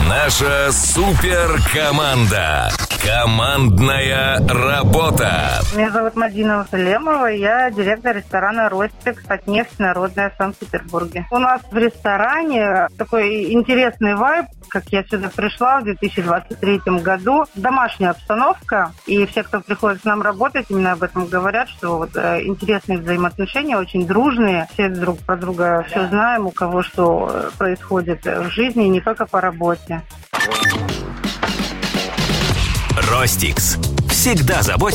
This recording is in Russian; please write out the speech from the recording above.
Наша суперкоманда. Командная работа. Меня зовут Мадина Салемова, я директор ресторана «Ростикс» «Татнефть» Народная в Санкт-Петербурге. У нас в ресторане такой интересный вайб, как я сюда пришла в 2023 году. Домашняя обстановка, и все, кто приходит к нам работать, именно об этом говорят, что вот интересные взаимоотношения, очень дружные, все друг про друга все знаем, у кого что происходит в жизни, не только по работе. Ростикс. Всегда заботится